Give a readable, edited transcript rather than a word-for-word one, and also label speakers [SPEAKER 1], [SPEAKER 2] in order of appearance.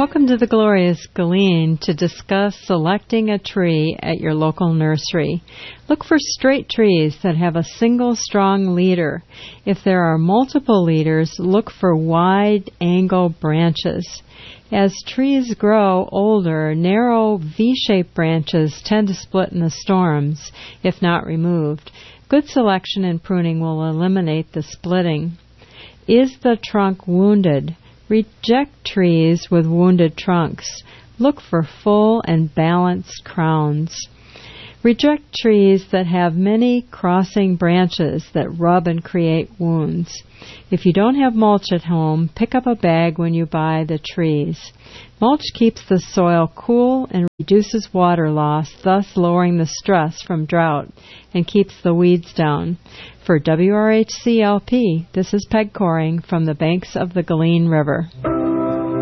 [SPEAKER 1] Welcome to the Glorious Galeen to discuss selecting a tree at your local nursery. Look for straight trees that have a single strong leader. If there are multiple leaders, look for wide angle branches. As trees grow older, narrow V-shaped branches tend to split in the storms, if not removed. Good selection and pruning will eliminate the splitting. Is the trunk wounded? Reject trees with wounded trunks. Look for full and balanced crowns. Reject trees that have many crossing branches that rub and create wounds. If you don't have mulch at home, pick up a bag when you buy the trees. Mulch keeps the soil cool and reduces water loss, thus lowering the stress from drought and keeps the weeds down. For WRHC-LP, this is Peg Coring from the banks of the Galeen River.